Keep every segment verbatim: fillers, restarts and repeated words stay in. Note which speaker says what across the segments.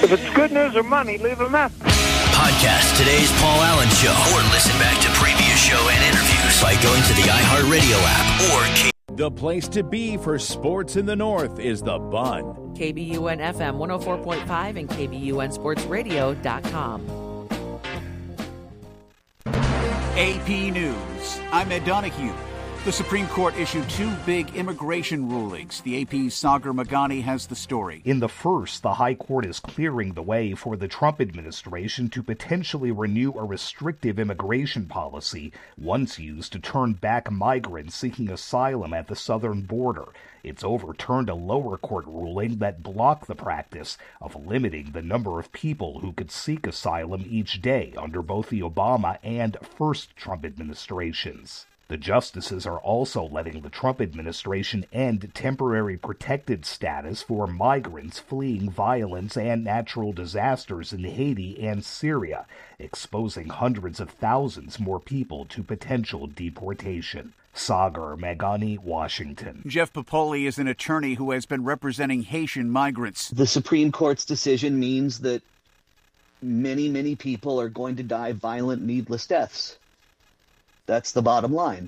Speaker 1: If it's good news or money, leave a message.
Speaker 2: Podcast today's Paul Allen Show, or listen back to previous show and interviews by going to the iHeartRadio app or K-
Speaker 3: The place to be for sports in the North is The Bun.
Speaker 4: K B U N F M one oh four point five and K B U N Sports Radio dot com.
Speaker 5: A P News. I'm Ed Donahue. The Supreme Court issued two big immigration rulings. The A P's Sagar Meghani has the story.
Speaker 6: In the first, the High Court is clearing the way for the Trump administration to potentially renew a restrictive immigration policy once used to turn back migrants seeking asylum at the southern border. It's overturned a lower court ruling that blocked the practice of limiting the number of people who could seek asylum each day under both the Obama and first Trump administrations. The justices are also letting the Trump administration end temporary protected status for migrants fleeing violence and natural disasters in Haiti and Syria, exposing hundreds of thousands more people to potential deportation. Sagar Meghani, Washington.
Speaker 5: Jeff Popoli is an attorney who has been representing Haitian migrants.
Speaker 7: The Supreme Court's decision means that many, many people are going to die violent, needless deaths. That's the bottom line.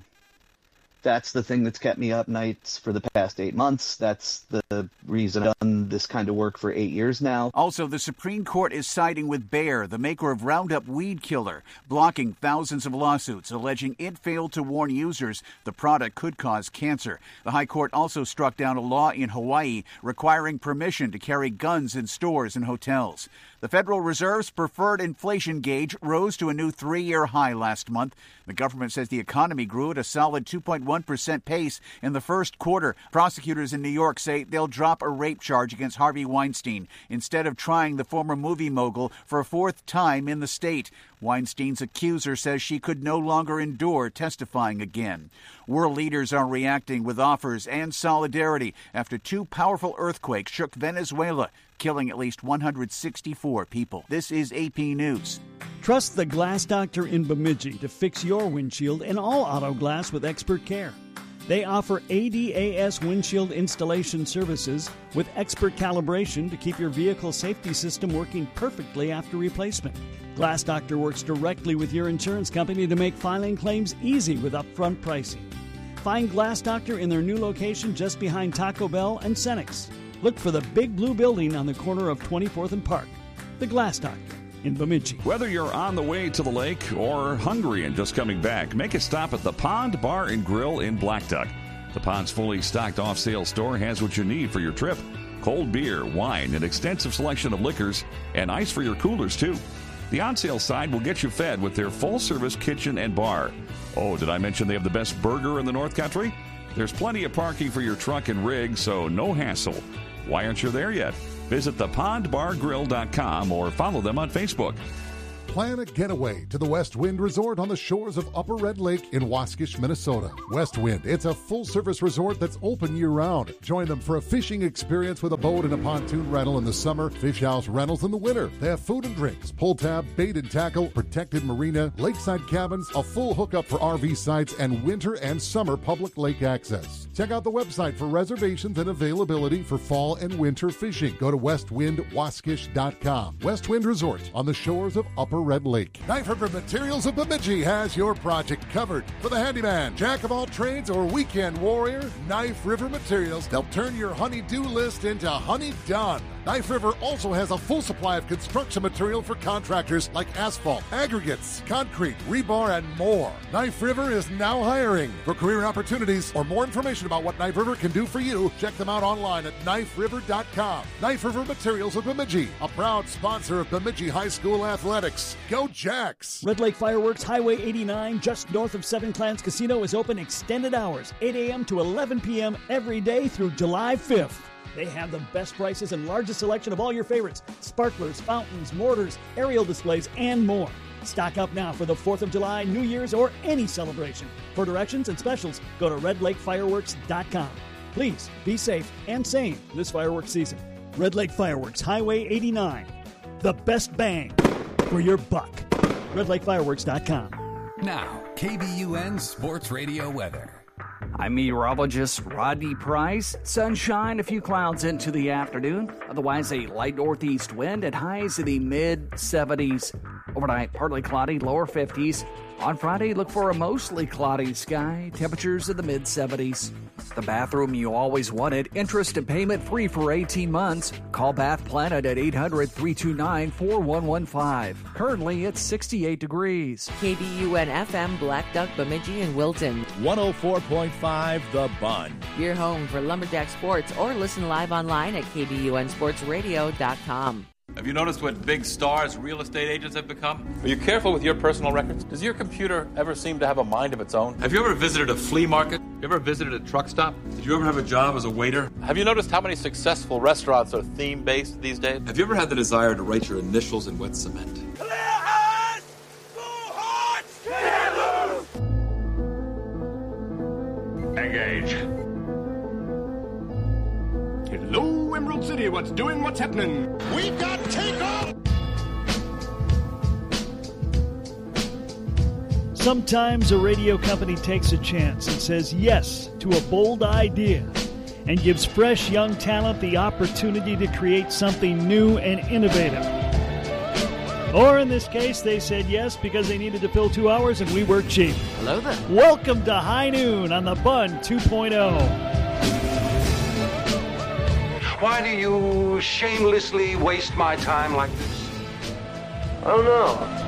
Speaker 7: That's the thing that's kept me up nights for the past eight months. That's the reason I've done this kind of work for eight years now.
Speaker 5: Also, the Supreme Court is siding with Bayer, the maker of Roundup weed killer, blocking thousands of lawsuits alleging it failed to warn users the product could cause cancer. The High Court also struck down a law in Hawaii requiring permission to carry guns in stores and hotels. The Federal Reserve's preferred inflation gauge rose to a new three-year high last month. The government says the economy grew at a solid two point one percent pace in the first quarter. Prosecutors in New York say they'll drop a rape charge against Harvey Weinstein instead of trying the former movie mogul for a fourth time in the state. Weinstein's accuser says she could no longer endure testifying again. World leaders are reacting with offers and solidarity after two powerful earthquakes shook Venezuela, killing at least one hundred sixty-four people. This is A P News.
Speaker 8: Trust the Glass Doctor in Bemidji to fix your windshield and all auto glass with expert care. They offer A D A S windshield installation services with expert calibration to keep your vehicle safety system working perfectly after replacement. Glass Doctor works directly with your insurance company to make filing claims easy with upfront pricing. Find Glass Doctor in their new location just behind Taco Bell and Cenex. Look for the big blue building on the corner of twenty-fourth and Park. The Glass Doctor in Bemidji.
Speaker 9: Whether you're on the way to the lake or hungry and just coming back, make a stop at the Pond Bar and Grill in Black Duck. The Pond's fully stocked off-sale store has what you need for your trip. Cold beer, wine, an extensive selection of liquors, and ice for your coolers, too. The on-sale side will get you fed with their full-service kitchen and bar. Oh, did I mention they have the best burger in the North Country? There's plenty of parking for your truck and rig, so no hassle. Why aren't you there yet? Visit the pond bar grill dot com or follow them on Facebook.
Speaker 10: Plan a getaway to the West Wind Resort on the shores of Upper Red Lake in Waskish, Minnesota. West Wind, it's a full-service resort that's open year-round. Join them for a fishing experience with a boat and a pontoon rental in the summer, fish house rentals in the winter. They have food and drinks, pull tab, bait and tackle, protected marina, lakeside cabins, a full hookup for R V sites, and winter and summer public lake access. Check out the website for reservations and availability for fall and winter fishing. Go to west wind waskish dot com. West Wind Resort on the shores of Upper Red Lake. Knife River Materials of Bemidji has your project covered. For the handyman, jack of all trades, or weekend warrior, Knife River Materials. They'll turn your honey-do list into honey done. Knife River also has a full supply of construction material for contractors like asphalt, aggregates, concrete, rebar, and more. Knife River is now hiring. For career opportunities or more information about what Knife River can do for you, check them out online at knife river dot com. Knife River Materials of Bemidji, a proud sponsor of Bemidji High School athletics. Go Jacks!
Speaker 8: Red Lake Fireworks, Highway eighty-nine, just north of Seven Clans Casino, is open extended hours, eight a.m. to eleven p.m. every day through July fifth. They have the best prices and largest selection of all your favorites: sparklers, fountains, mortars, aerial displays, and more. Stock up now for the fourth of July, New Year's, or any celebration. For directions and specials, go to red lake fireworks dot com. Please be safe and sane this fireworks season. Red Lake Fireworks, Highway eighty-nine. The best bang for your buck. red lake fireworks dot com.
Speaker 11: Now, K B U N Sports Radio weather. I'm meteorologist Rodney Price. Sunshine, a few clouds into the afternoon. Otherwise, a light northeast wind at highs in the mid seventies. Overnight, partly cloudy, lower fifties. On Friday, look for a mostly cloudy sky. Temperatures in the mid seventies. The bathroom you always wanted. Interest and payment free for eighteen months. Call Bath Planet at eight hundred, three two nine, four one one five. Currently, it's sixty-eight degrees.
Speaker 4: K B U N F M, Black Duck, Bemidji, and Wilton.
Speaker 3: one oh four point five The Bun.
Speaker 4: Your home for Lumberjack Sports, or listen live online at K B U N sports radio dot com.
Speaker 12: Have you noticed what big stars real estate agents have become? Are you careful with your personal records? Does your computer ever seem to have a mind of its own? Have you ever visited a flea market? Have you ever visited a truck stop? Did you ever have a job as a waiter? Have you noticed how many successful restaurants are theme-based these days? Have you ever had the desire to write your initials in wet cement? Clear hands! Go Hearts!
Speaker 13: Engage. Hello, Emerald City. What's doing? What's happening? We've got takeoff!
Speaker 8: Sometimes a radio company takes a chance and says yes to a bold idea and gives fresh young talent the opportunity to create something new and innovative. Or in this case, they said yes because they needed to fill two hours and we were cheap.
Speaker 4: Hello there.
Speaker 8: Welcome to High Noon on the Bun two point oh.
Speaker 14: Why do you shamelessly waste my time like this? I don't know.